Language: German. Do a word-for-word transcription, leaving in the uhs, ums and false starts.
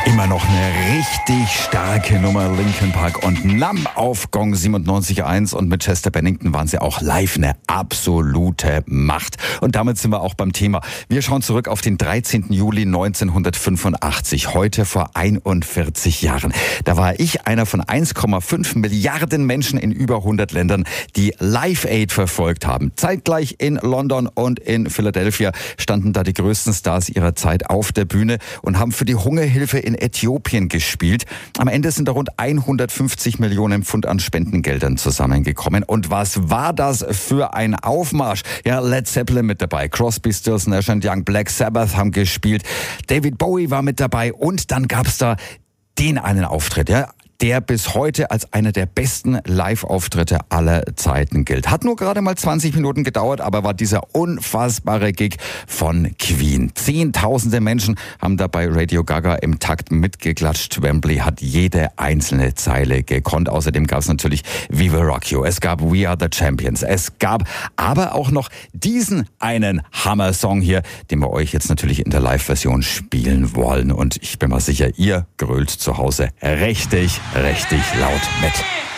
Immer noch eine richtig starke Nummer, Linkin Park und Numb auf Gong siebenundneunzig Komma eins, und mit Chester Bennington waren sie auch live eine absolute Macht. Und damit sind wir auch beim Thema. Wir schauen zurück auf den dreizehnten Juli neunzehnhundertfünfundachtzig, heute vor einundvierzig Jahren. Da war ich einer von eins Komma fünf Milliarden Menschen in über hundert Ländern, die Live Aid verfolgt haben. Zeitgleich in London und in Philadelphia standen da die größten Stars ihrer Zeit auf der Bühne und haben für die Hungerhilfe in Äthiopien gespielt. Am Ende sind da rund hundertfünfzig Millionen Pfund an Spendengeldern zusammengekommen. Und was war das für ein Aufmarsch? Ja, Led Zeppelin mit dabei, Crosby, Stills, Nash and Young, Black Sabbath haben gespielt, David Bowie war mit dabei, und dann gab's da den einen Auftritt, ja, der bis heute als einer der besten Live-Auftritte aller Zeiten gilt. Hat nur gerade mal zwanzig Minuten gedauert, aber war dieser unfassbare Gig von Queen. Zehntausende Menschen haben dabei Radio Gaga im Takt mitgeklatscht. Wembley hat jede einzelne Zeile gekonnt. Außerdem gab es natürlich Viva Rock You. Es gab We Are the Champions. Es gab aber auch noch diesen einen Hammer-Song hier, den wir euch jetzt natürlich in der Live-Version spielen wollen. Und ich bin mal sicher, ihr grölt zu Hause richtig richtig laut mit.